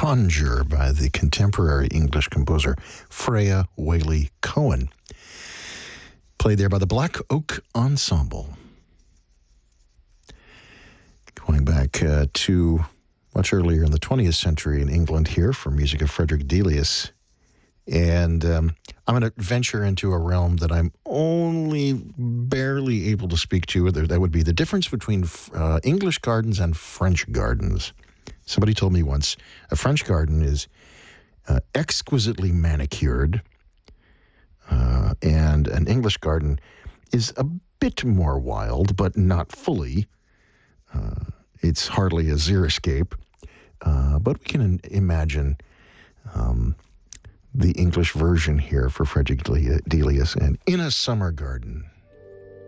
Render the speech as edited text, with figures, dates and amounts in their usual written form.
Conjure by the contemporary English composer Freya Whaley Cohen. Played there by the Black Oak Ensemble. Going back to much earlier in the 20th century in England here for music of Frederick Delius. And I'm going to venture into a realm that I'm only barely able to speak to. That would be the difference between English gardens and French gardens. Somebody told me once a French garden is exquisitely manicured, and an English garden is a bit more wild, but not fully. It's hardly a xeriscape, but we can imagine the English version here for Frederick Delius and In a Summer Garden.